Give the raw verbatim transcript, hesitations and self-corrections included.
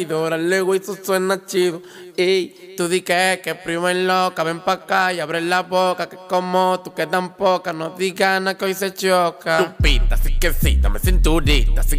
Luego eso suena chido. Ey, tú di que, que primo es loca. Ven pa' acá y abre la boca. Que como tú que tan poca. No digas nada que hoy se choca. Tu pita, así que sí, dame cinturita. Así